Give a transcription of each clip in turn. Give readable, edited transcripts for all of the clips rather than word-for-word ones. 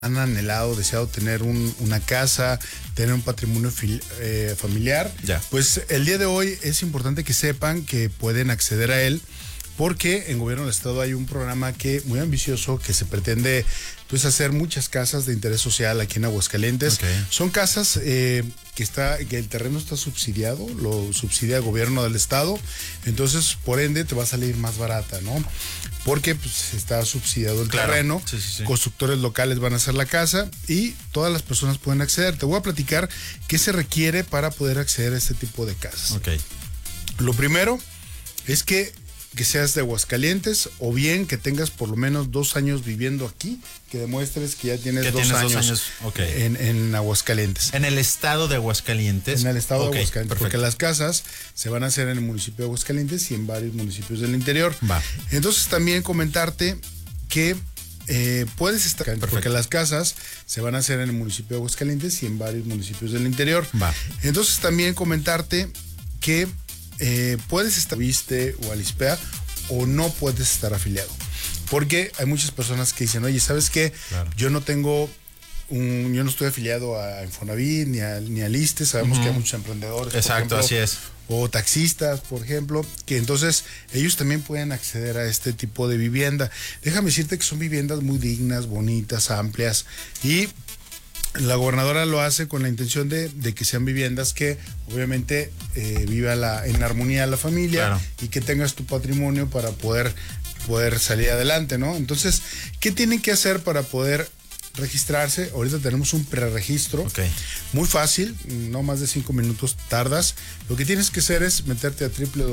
han anhelado, deseado tener una casa, tener un patrimonio familiar, pues el día de hoy es importante que sepan que pueden acceder a él, porque en Gobierno del Estado hay un programa muy ambicioso que se pretende pues hacer muchas casas de interés social aquí en Aguascalientes. Son casas que el terreno está subsidiado, lo subsidia el Gobierno del Estado, entonces por ende te va a salir más barata, ¿no? Porque pues está subsidiado el terreno, constructores locales van a hacer la casa y todas las personas pueden acceder. Te voy a platicar qué se requiere para poder acceder a este tipo de casas. Lo primero es que seas de Aguascalientes o bien que tengas por lo menos 2 años viviendo aquí, que demuestres que ya tienes 2 años en Aguascalientes. En el estado de Aguascalientes. En el estado de Aguascalientes, porque las casas se van a hacer en el municipio de Aguascalientes y en varios municipios del interior. Entonces también comentarte que puedes estar, porque las casas se van a hacer en el municipio de Aguascalientes y en varios municipios del interior. Entonces también comentarte que puedes estar viste o Alispea o no puedes estar afiliado, porque hay muchas personas que dicen, oye, ¿sabes qué? Yo no estoy afiliado a Infonavit ni a Liste. Sabemos que hay muchos emprendedores, exacto, por ejemplo, así es, o taxistas, por ejemplo, que entonces ellos también pueden acceder a este tipo de vivienda. Déjame decirte que son viviendas muy dignas, bonitas, amplias, y la gobernadora lo hace con la intención de que sean viviendas que obviamente viva en armonía la familia, y que tengas tu patrimonio para poder salir adelante, ¿no? Entonces, ¿qué tienen que hacer para poder registrarse? Ahorita tenemos un preregistro muy fácil, no más de 5 minutos tardas. Lo que tienes que hacer es meterte a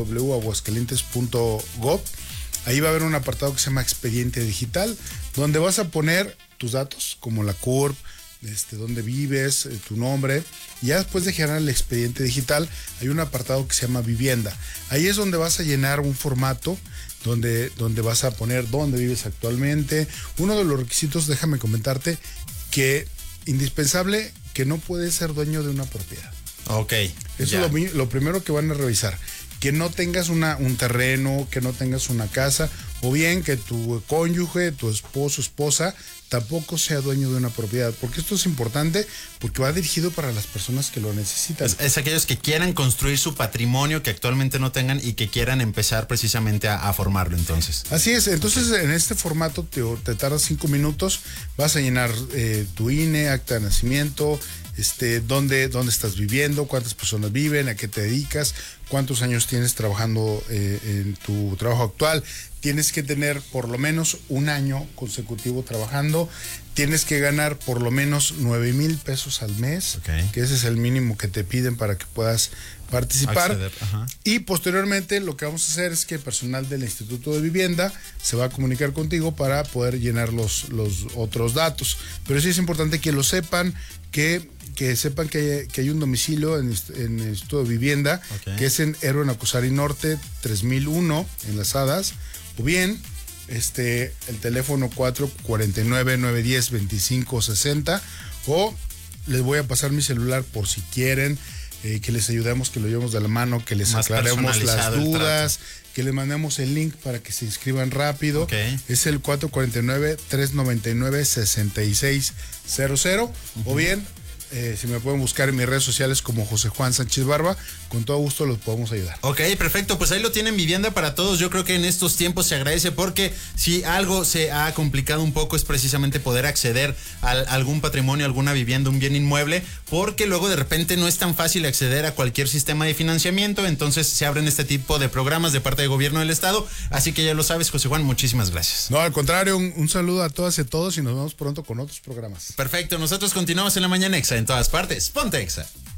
www.aguascalientes.gov. Ahí va a haber un apartado que se llama Expediente Digital, donde vas a poner tus datos como la CURP, dónde vives, tu nombre, y ya después de generar el expediente digital hay un apartado que se llama Vivienda. Ahí es donde vas a llenar un formato donde vas a poner dónde vives actualmente. Uno de los requisitos, déjame comentarte, que indispensable, que no puedes ser dueño de una propiedad. Eso es lo primero que van a revisar. Que no tengas un terreno, que no tengas una casa, o bien que tu cónyuge, tu esposo, esposa, tampoco sea dueño de una propiedad, porque esto es importante, porque va dirigido para las personas que lo necesitan. Es aquellos que quieran construir su patrimonio, que actualmente no tengan y que quieran empezar precisamente a formarlo, entonces. Así es, entonces en este formato te tardas 5 minutos, vas a llenar tu INE, acta de nacimiento, dónde estás viviendo, cuántas personas viven, a qué te dedicas, cuántos años tienes trabajando en tu trabajo actual. Tienes que tener por lo menos 1 año consecutivo trabajando. Tienes que ganar por lo menos 9,000 pesos al mes, que ese es el mínimo que te piden para que puedas participar. Y posteriormente lo que vamos a hacer es que el personal del Instituto de Vivienda se va a comunicar contigo para poder llenar los otros datos. Pero sí es importante que lo sepan, que sepan que hay un domicilio en el Instituto de Vivienda, que es en Héroe Nacosari Norte 3001 en Las Hadas, o bien el teléfono 449-910-2560, o les voy a pasar mi celular por si quieren que les ayudemos, que lo llevemos de la mano, que les aclaremos las dudas, que les mandemos el link para que se inscriban rápido. Es el 449-399-6600, o bien si me pueden buscar en mis redes sociales como José Juan Sánchez Barba, con todo gusto los podemos ayudar. Perfecto, pues ahí lo tienen, vivienda para todos. Yo creo que en estos tiempos se agradece, porque si algo se ha complicado un poco es precisamente poder acceder a algún patrimonio, alguna vivienda, un bien inmueble, porque luego de repente no es tan fácil acceder a cualquier sistema de financiamiento. Entonces se abren este tipo de programas de parte del Gobierno del Estado, así que ya lo sabes, José Juan, muchísimas gracias. No, al contrario, un saludo a todas y a todos, y nos vemos pronto con otros programas. Perfecto, nosotros continuamos en La Mañana Exa, en todas partes. Ponte Exa.